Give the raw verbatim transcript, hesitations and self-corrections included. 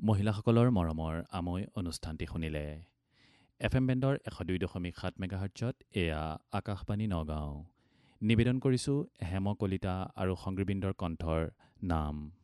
মহিলাসকলৰ মৰমৰ আমৈ অনুষ্ঠানটি শুনিলে। এফ এম বেণ্ডৰ এশ দুই দশমিক সাত মেগাহাৰ্টছত এয়া আকাশবাণী নগাঁও। নিবেদন কৰিছোঁ হেম কলিতা আৰু সংগীবৃন্দৰ কণ্ঠৰ নাম।